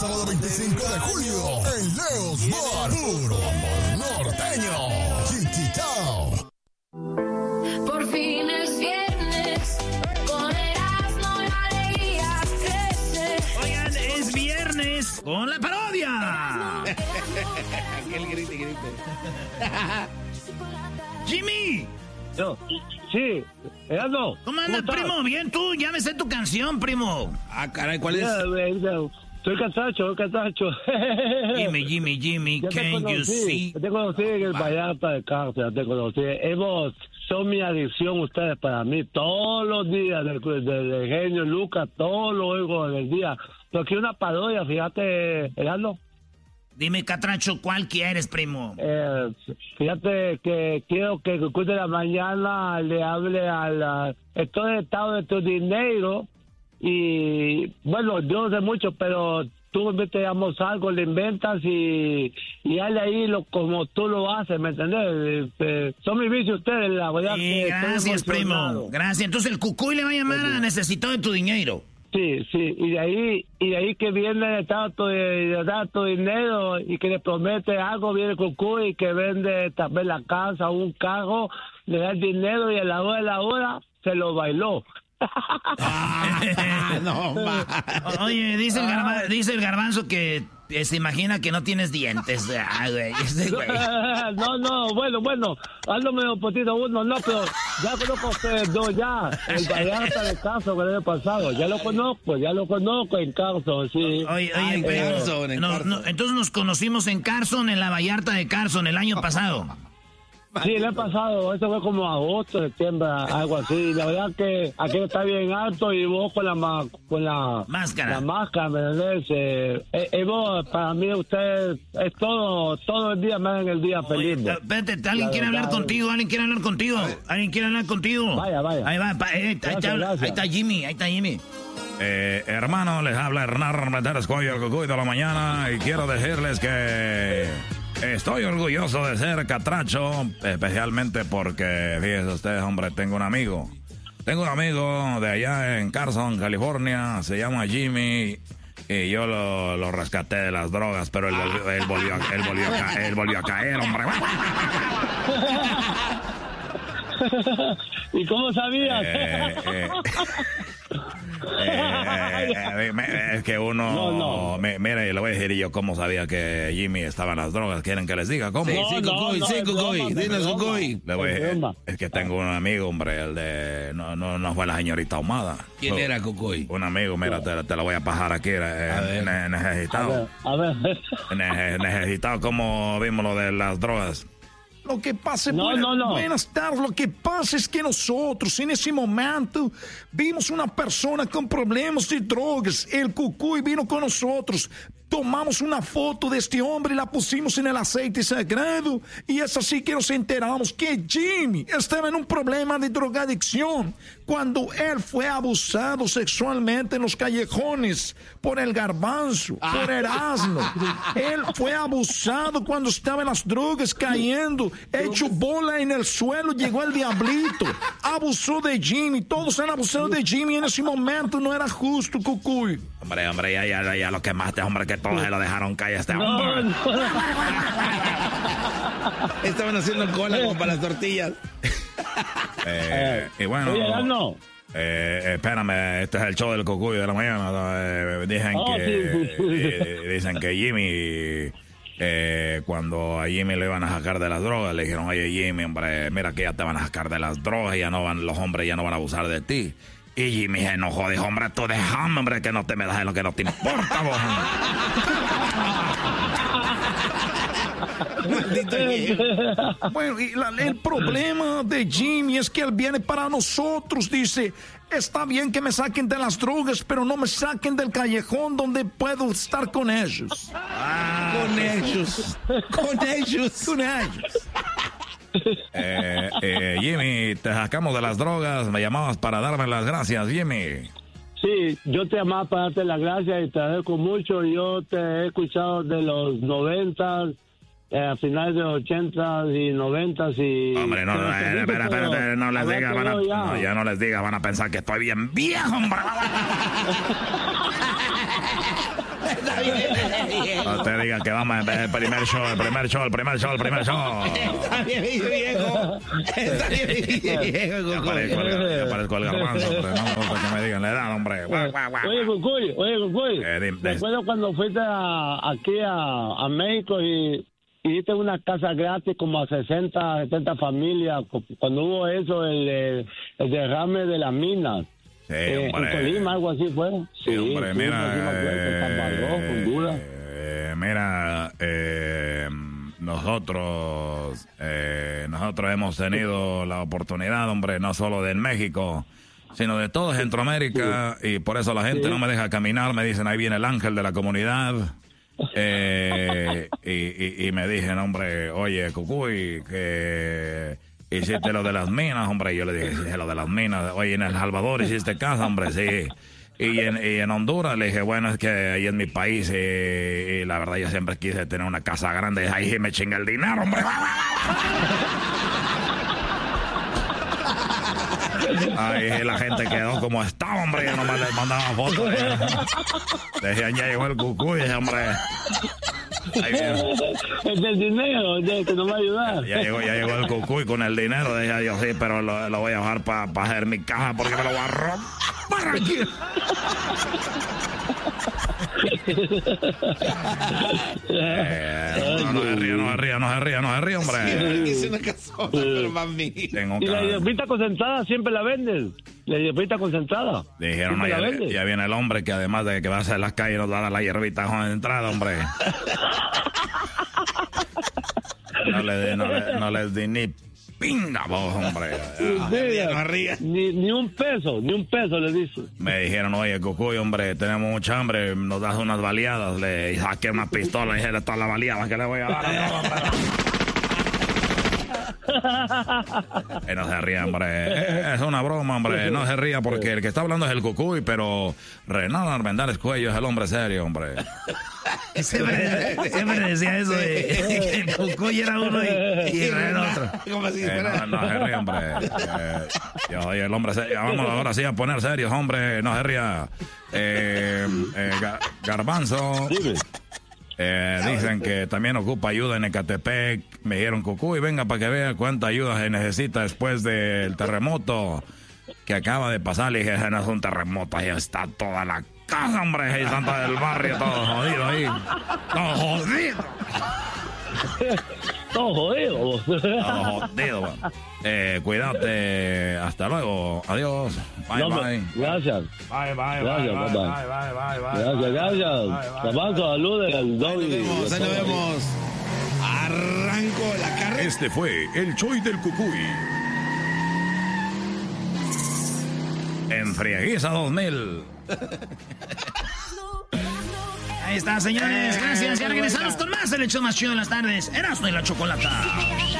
sábado 25 de julio en Leo's Bar, puro amor norteño. Chiquitao. Por fin es viernes, con Erasmo y la alegría crece. Oigan, es viernes con la parodia. Aquel grite. Jimmy. Yo, sí, Erasmo. ¿Cómo andas, primo? Bien, tú, ya me sé tu canción, primo. Ah, caray, ¿cuál es? Soy casacho. Jimmy, Ya can you see? Te conocí en el Vallarta de Cárcel, ya te conocí. Son mi adicción ustedes para mí. Todos los días del genio Lucas, todos los oigo en el día. Pero aquí una parodia, fíjate, Erasmo. Dime, Catracho, ¿cuál quieres, primo? Fíjate que quiero que escuche de la mañana le hable estoy en estado de tu dinero y bueno, yo no sé mucho, pero tú inventamos algo, le inventas y hazle ahí como tú lo haces, ¿me entendés? Son mis vicios ustedes, la verdad. Sí, gracias, primo. Gracias. Entonces el Cucuy le va a llamar a Necesito de tu dinero. Sí, y de ahí que viene tanto dinero y que le promete algo, viene Cucuy y que vende también la casa, un carro, le da el dinero y a la hora se lo bailó. No, Oye, dice el garbanzo que se imagina que no tienes dientes. Ah, güey, güey. No, bueno, háblame un poquito uno, no, pero ya conozco a ustedes dos, ya, el Vallarta de Carson el año pasado, ya lo conozco en Carson, sí. Oye, Carson, entonces nos conocimos en Carson, en la Vallarta de Carson, el año pasado. Sí, el año pasado, eso fue como agosto, septiembre, algo así. La verdad que aquí está bien alto y vos con la máscara. La máscara, ¿me entendés? Vos, para mí, usted es todo el día, me hacen el día feliz. Oye, espérate, ¿alguien quiere hablar contigo? ¿Alguien quiere hablar contigo? Vaya. Ahí va, ahí está Jimmy. Hermano, les habla Hernán Méndez Cuello, el Cucuy de la mañana, y quiero decirles que estoy orgulloso de ser catracho, especialmente porque, fíjense ustedes, hombre, tengo un amigo de allá en Carson, California, se llama Jimmy, y yo lo rescaté de las drogas, pero él volvió a caer, hombre. ¿Y cómo sabías? Es que uno... No. Mire, le voy a decir yo cómo sabía que Jimmy estaba en las drogas. ¿Quieren que les diga cómo? Sí, Cucuy. Dinos, Cucuy. Le voy a decir, es que tengo un amigo, hombre, el de... No fue la señorita Ahumada. ¿Quién era, Cucuy? Un amigo, mira, te lo voy a pasar aquí. Necesitado. A ver. Necesitado, como vimos lo de las drogas. Lo que pasa, no. Buenas tardes, lo que pasa es que nosotros en ese momento vimos una persona con problemas de drogas, el Cucuy vino con nosotros, tomamos una foto de este hombre y la pusimos en el aceite sagrado y es así que nos enteramos que Jimmy estaba en un problema de drogadicción cuando él fue abusado sexualmente en los callejones por el Garbanzo, por Erasmo. Él fue abusado cuando estaba en las drogas cayendo, hecho bola en el suelo, llegó el diablito, abusó de Jimmy, todos han abusado de Jimmy en ese momento, no era justo, Cucuy. Hombre, ya lo quemaste, hombre, que todos se lo dejaron caer a este hombre. No. Estaban haciendo cola como para las tortillas. Y bueno... Oye, no. Espérame, este es el show del Cucuy de la mañana. Dicen que Jimmy... cuando a Jimmy le iban a sacar de las drogas, le dijeron, oye Jimmy, hombre, mira que ya te van a sacar de las drogas, los hombres ya no van a abusar de ti. Y Jimmy se enojó, dijo, hombre, tú déjame, hombre, que no te me das lo que no te importa, vos. Bueno, y el problema de Jimmy es que él viene para nosotros, dice, está bien que me saquen de las drogas, pero no me saquen del callejón donde puedo estar con ellos. Con ellos. Jimmy, te sacamos de las drogas, me llamabas para darme las gracias, Jimmy. Sí, yo te llamaba para darte las gracias y te agradezco mucho. Yo te he escuchado de los 90, a finales de los 80 y 90 y... Hombre, espérate, no les digas, ya no les digas, van a pensar que estoy bien viejo, hombre. Está bien. No te digan que vamos a ver el primer show. Está bien, viejo. Está bien, viejo. Ya parezco el garbanzo, hombre. No me gusta que me digan la edad, hombre. Oye, Cucuy. Recuerdo cuando fuiste aquí a México y hiciste una casa gratis como a 60, 70 familias. Cuando hubo eso, el derrame de las minas. Sí, En Colima, algo así fue. Sí, hombre, mira. Nosotros hemos tenido la oportunidad, hombre, no solo de México, sino de toda Centroamérica, y por eso la gente no me deja caminar. Me dicen, ahí viene el ángel de la comunidad. Y me dicen, hombre, oye, Cucuy, que hiciste lo de las minas, hombre. Y yo le dije, hice lo de las minas. Oye, en El Salvador hiciste casa, hombre, sí. Y en Honduras le dije, bueno, es que ahí es mi país y la verdad yo siempre quise tener una casa grande. Ahí me chinga el dinero, hombre. Ahí la gente quedó como estaba, hombre. Yo nomás les mandaba fotos. Decían, ya llegó el Cucuy, hombre. Ahí viene. Es el dinero, que nos va a ayudar. Ya llegó el Cucuy con el dinero. Decía yo, sí, pero lo voy a dejar para hacer mi caja porque me lo voy a robar aquí. No se ría, hombre. Hice una casona, pero mami. ¿Y la hierbita concentrada siempre la vendes? La hierbita concentrada. Dijeron, no, ya viene el hombre que además de que va a hacer las calles nos va a dar la hierbita concentrada, hombre. No les di ni pinga, vos, hombre. Ni un peso le dice. Me dijeron, oye, Cucuy, hombre, tenemos mucha hambre, nos das unas baleadas. Le saqué una pistola y dije, todas las baleadas que le voy a dar. No se ría, hombre. Es una broma, hombre. No se ría porque el que está hablando es el Cucuy, pero Renan Armendáriz Cuello es el hombre serio, hombre. Siempre decía eso de que el Cucuy era uno y Renan otro. No se ría, hombre. Yo soy el hombre serio. Vamos ahora sí a poner serios, hombre. No se ría. Garbanzo. Dicen que también ocupa ayuda en Ecatepec. Me dijeron, Cucuy, venga para que vea cuánta ayuda se necesita después del terremoto que acaba de pasar. Le dije, no es un terremoto, ahí está toda la casa, hombre. Ahí está todo el barrio, todo jodido ahí. Todo jodido. Todo jodido. Todo jodido. Cuídate. Hasta luego. Adiós. Bye. Gracias. Bye. Gracias. Garbanzo, saludos al Dobby. Ahí nos vemos. Arranco la carrera. Este fue el Choy del Cucuy. En Frieguiza 2000. Ahí está, señores. Gracias. Ya regresamos con más el hecho más chido de las tardes. Erasmo y la Chocolata.